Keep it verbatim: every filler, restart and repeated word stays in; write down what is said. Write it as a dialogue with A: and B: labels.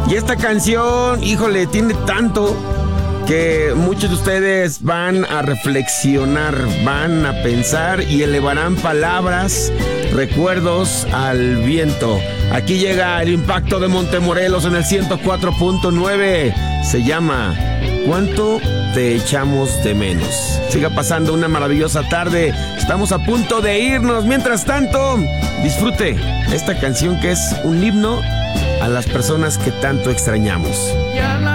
A: Y esta canción, híjole, tiene tanto que muchos de ustedes van a reflexionar, van a pensar y elevarán palabras, recuerdos al viento. Aquí llega el impacto de Montemorelos en el ciento cuatro punto nueve. Se llama ¿Cuánto te echamos de menos? Siga pasando una maravillosa tarde. Estamos a punto de irnos. Mientras tanto, disfrute esta canción que es un himno a las personas que tanto extrañamos.